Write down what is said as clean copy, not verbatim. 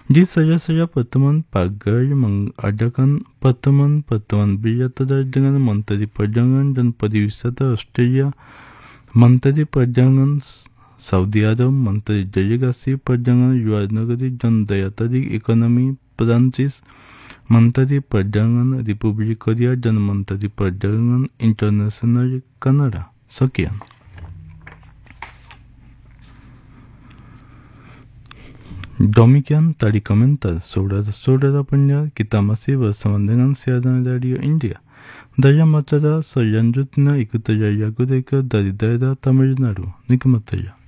Di saya pertemuan pagar mengadakan pertemuan bilateral dengan Menteri Perdagangan dan Pariwisata Australia, Menteri Perdagangan Saudi Arab, Menteri Delegasi Perdagangan Luar Negeri dan Daya Tarik Ekonomi Perancis, Menteri Perdagangan Republik Korea dan Menteri Perdagangan Internasional Kanada. Sekian. Demikian tadi komentar saudara-saudara pendengar, kita masih bersama dengan siaran Radio India. Dalam acara selanjutnya ikuti lagu dari daerah Tamil Nadu. Nikmat saja.